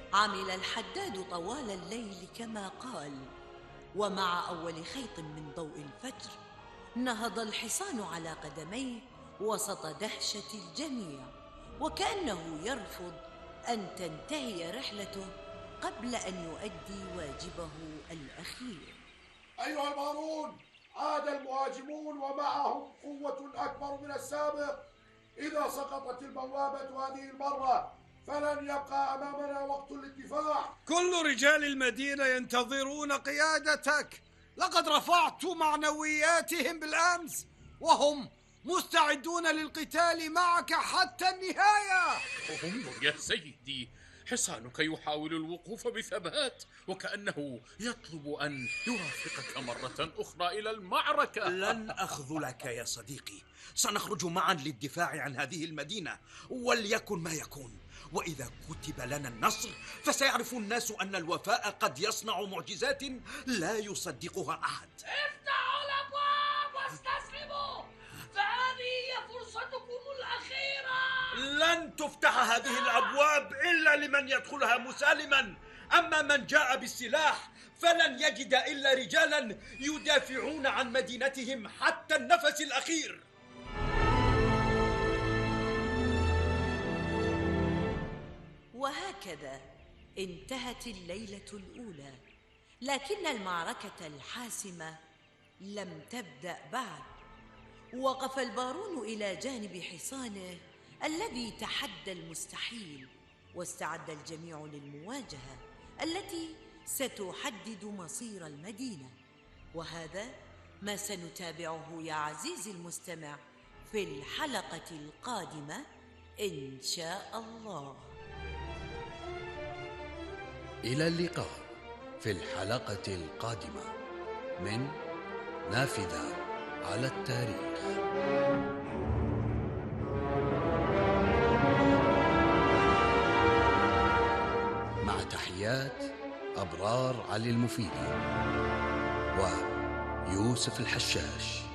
عمل الحداد طوال الليل كما قال، ومع أول خيط من ضوء الفجر نهض الحصان على قدميه وسط دهشة الجميع، وكأنه يرفض أن تنتهي رحلته قبل أن يؤدي واجبه الأخير. أيها المارون، عاد المهاجمون ومعهم قوة أكبر من السابق. إذا سقطت البوابة هذه المرة فلن يبقى أمامنا وقت للدفاع. كل رجال المدينة ينتظرون قيادتك. لقد رفعت معنوياتهم بالأمس وهم مستعدون للقتال معك حتى النهاية. انظر يا سيدي، حصانك يحاول الوقوف بثبات وكأنه يطلب أن يرافقك مرة أخرى إلى المعركة. لن أخذلك يا صديقي، سنخرج معا للدفاع عن هذه المدينة وليكن ما يكون. وإذا كتب لنا النصر فسيعرف الناس أن الوفاء قد يصنع معجزات لا يصدقها أحد. افتحوا الأبواب واستسلموا، فهذه هي فرصتكم الأخيرة. لن تفتح هذه الأبواب إلا لمن يدخلها مسالما، أما من جاء بالسلاح فلن يجد إلا رجالا يدافعون عن مدينتهم حتى النفس الأخير. وهكذا انتهت الليلة الأولى، لكن المعركة الحاسمة لم تبدأ بعد. وقف البارون إلى جانب حصانه الذي تحدى المستحيل، واستعد الجميع للمواجهة التي ستحدد مصير المدينة. وهذا ما سنتابعه يا عزيزي المستمع في الحلقة القادمة إن شاء الله. إلى اللقاء في الحلقة القادمة من نافذة على التاريخ. مع تحيات أبرار علي المفيدي ويوسف الحشاش.